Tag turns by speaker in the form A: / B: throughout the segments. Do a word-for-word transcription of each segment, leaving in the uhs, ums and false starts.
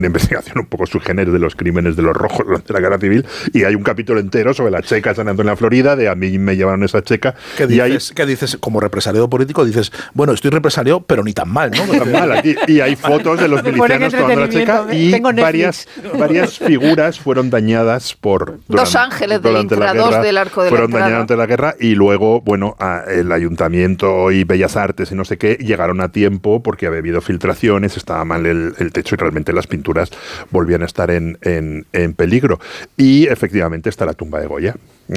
A: de investigación un poco subgénero de los crímenes de los rojos durante la Guerra Civil, y hay un capítulo entero sobre la checa de San Antonio, en la Florida, de a mí me llevaron esa checa.
B: ¿Qué dices, y hay, ¿qué dices como represaliado político? Dices, bueno, estoy represaliado, pero ni tan mal, ¿no?
A: Ni tan mal, aquí. Y hay fotos de los milicianos tomando la checa, y varias, varias figuras fueron dañadas por...
C: Durante, Dos ángeles del Intradós del Arco de la Entrada.
A: Fueron dañadas durante la guerra, y luego, bueno, el ayuntamiento y Bellas Artes y no sé qué, llegaron a tiempo porque había habido filtraciones, estaba mal el, el techo y realmente las pinturas volvían a estar en, en, en peligro. Y efectivamente está la tumba de Goya.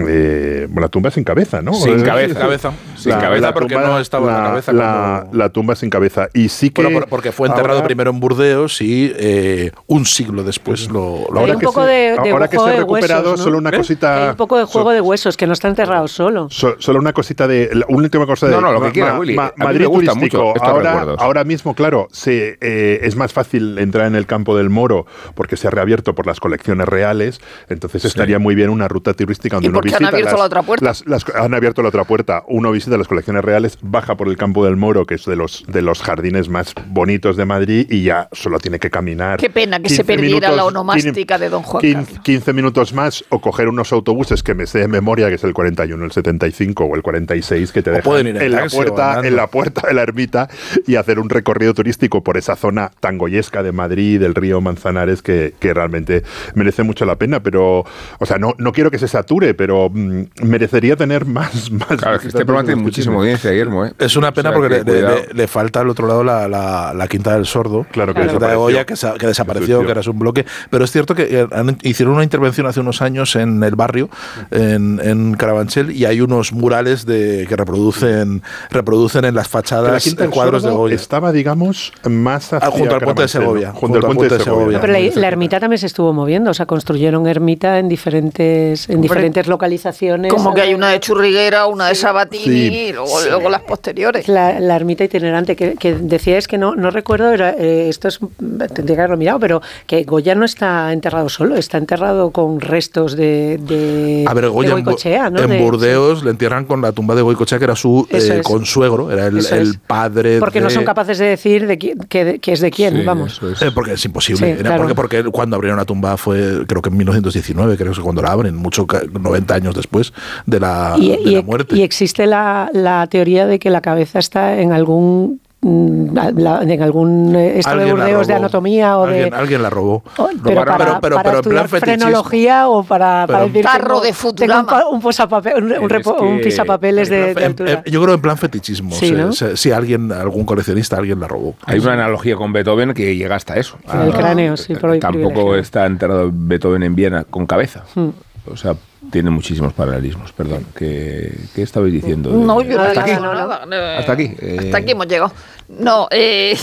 A: Eh, bueno, la tumba sin cabeza, ¿no?
D: Sin cabeza. cabeza. Sin
A: la,
D: cabeza
A: la
D: porque
A: tumba,
D: no estaba
A: la,
D: en la cabeza.
A: La,
D: cuando...
A: la tumba sin cabeza. Y sí que...
B: Bueno, porque fue enterrado
A: ahora,
B: primero en Burdeos y eh, un siglo después lo... lo
C: Hay un poco
A: se,
C: de, de
A: ahora que se ha recuperado
C: huesos, ¿no?
A: solo una
C: ¿Eh?
A: cosita...
C: Hay un poco de juego so, de huesos, que no está enterrado solo.
A: So, solo una cosita de... Una última cosa de...
D: No, no, lo que quiera, ma, Willy. Ma,
A: Madrid turístico. Ahora, ahora mismo, claro, se, eh, es más fácil entrar en el Campo del Moro porque se ha reabierto por las colecciones reales, entonces sí. estaría muy bien una ruta turística donde
C: ¿Y
A: uno visita...
C: han abierto
A: las,
C: la otra puerta?
A: Las, las, han abierto la otra puerta. Uno visita las colecciones reales, baja por el Campo del Moro, que es de los, de los jardines más bonitos de Madrid, y ya solo tiene que caminar.
C: Qué pena que se perdiera minutos, la onomástica de Don Juan
A: quince, quince minutos más, o coger unos autobuses que me sé de memoria, que es el cuarenta y uno, el setenta y cinco o el cuarenta y seis, que te dejan en, en, la puerta, en la puerta de la ermita, y hacer un recorrido turístico por esa zona tan goyesca de Madrid, del río Manzanares, que, que realmente merece mucho la pena. Pero, o sea, no, no quiero que se sature, pero mmm, merecería tener más... más
D: claro, es que este programa tiene muchísima audiencia, Guillermo. ¿eh?
B: Es una pena, o sea, porque le, le, le falta al otro lado la, la, la Quinta del Sordo,
A: claro, que
B: la Quinta de Goya, que, que desapareció, que era un bloque. Pero es cierto que han, hicieron una intervención hace unos años en el barrio, en, en Carabanchel, y hay unos murales de que reproducen reproducen en las fachadas
A: la
B: cuadros de Goya.
A: Estaba, digamos, más hacia
B: ah, junto al puente de Segovia.
A: Junto, junto al puente de Segovia.
C: Pero la, la ermita también se estuvo moviendo, o sea, construyeron ermita en diferentes en diferentes localizaciones.
E: Como que hay una de Churriguera, una de Sabatini,
C: sí,
E: y luego,
C: sí.
E: luego las posteriores.
C: La, la ermita itinerante, que, que decías que no, no recuerdo, era, eh, esto es, tendría que haberlo mirado, pero que Goya no está enterrado solo, está enterrado con restos de, de,
B: A ver, Goya,
C: de Goicoechea, ¿no?
B: En
C: de,
B: Burdeos sí. le entierran con la tumba de Goicoechea, que era su eh, es. consuegro, era el, el padre.
C: Porque
B: de...
C: no son capaces de decir de qui, que, que es de quién, sí, vamos.
B: Es. Eh, porque es imposible.
C: Sí,
B: era
C: claro.
B: porque, porque cuando abrieron la tumba fue, creo que en mil novecientos diecinueve, creo que cuando la abren, mucho, noventa años después de la,
C: y,
B: de
C: y,
B: la muerte.
C: Y existe la, la teoría de que la cabeza está en algún La, en algún esto de Burdeos de anatomía o
B: alguien,
C: de
B: alguien la robó
C: oh, pero
B: Robaron,
C: para,
B: pero, pero,
C: para
B: pero
C: estudiar frenología o para, para decir
E: tarro de Futurama
C: un, un, posapapel, un, un, repo, un pisapapeles de, de altura.
B: En, en, yo creo en plan fetichismo
C: sí,
B: si,
C: ¿no?
B: si, si alguien algún coleccionista alguien la robó.
D: Hay una analogía con Beethoven que llega hasta eso.
C: En el cráneo, sí, por
D: tampoco está enterrado Beethoven en Viena con cabeza. Hmm. O sea, tiene muchísimos paralelismos. Perdón, ¿qué, qué estabais diciendo?
E: No, yo
D: ¿Hasta,
E: aquí?
D: aquí?
E: No, nada, no,
D: hasta aquí. Eh...
E: Hasta aquí hemos llegado. No, eh,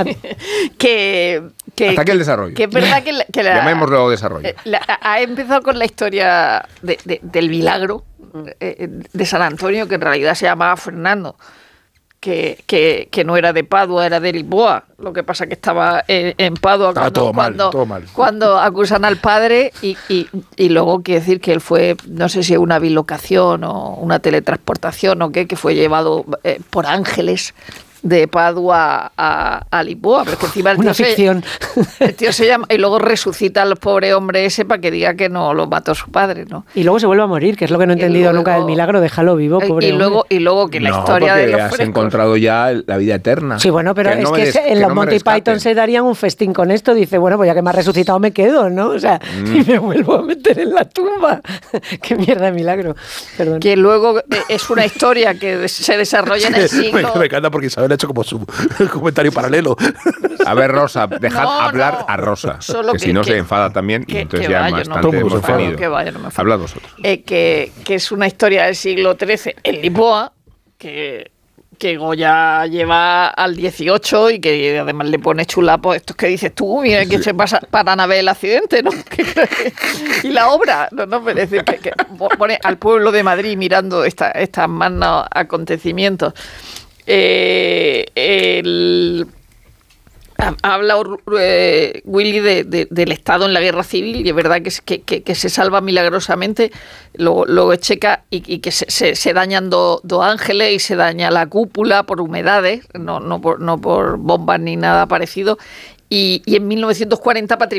E: que, que...
D: Hasta aquí el desarrollo.
E: Que es verdad que... La, que la,
D: Llamémoslo desarrollo.
E: Eh, la, ha empezado con la historia de, de, del milagro eh, de San Antonio, que en realidad se llamaba Fernando. Que, que, que no era de Padua, era de Lisboa. Lo que pasa que estaba en, en Padua cuando,
B: todo mal,
E: cuando,
B: todo mal.
E: cuando acusan al padre y, y, y luego quiere decir que él fue, no sé si una bilocación o una teletransportación o qué, que fue llevado eh, por ángeles de Padua a, a Lisboa, pero es que encima el tío,
C: una ficción.
E: Se, el tío se llama y luego resucita al pobre hombre ese para que diga que no lo mató su padre, ¿no?
C: Y luego se vuelve a morir, que es lo que no he entendido luego, nunca del milagro, déjalo vivo, pobre
E: y luego
C: hombre.
E: y luego que la
D: no,
E: historia de los
D: has
E: frescos.
D: encontrado ya la vida eterna.
C: Sí, bueno, pero
D: que
C: es
D: no
C: que
D: des,
C: en
D: que
C: los
D: no
C: Monty Python se darían un festín con esto, dice, bueno, pues ya que me has resucitado me quedo, ¿no? O sea, mm. y me vuelvo a meter en la tumba. Qué mierda de milagro. Perdón.
E: Que luego es una historia que se desarrolla en el siglo.
B: Me, me encanta porque Isabel ha hecho como su comentario paralelo.
D: A ver, Rosa, dejad
E: no,
D: hablar
E: no.
D: a Rosa,
E: Solo
D: que, que si no que, se enfada también,
E: que,
D: y entonces
E: que
D: ya
E: vaya,
D: bastante
E: no,
D: hemos tenido.
E: Que vaya, no me
D: Hablad vosotros.
E: Eh, que, que es una historia del siglo trece en Lisboa, que, que Goya lleva al dieciocho y que además le pone chulapo estos que dices tú, mira que sí. Se pasa para nave el accidente, ¿no? Y la obra, no, no, es decir, que, que pone al pueblo de Madrid mirando estos esta magnos acontecimientos. Eh, el... Habla eh, Willy de, de, del Estado en la guerra civil y es verdad que, que, que, que se salva milagrosamente, luego, luego checa y, y que se, se, se dañan dos do ángeles y se daña la cúpula por humedades, no, no, por, no por bombas ni nada parecido. Y, y en mil novecientos cuarenta patrimonio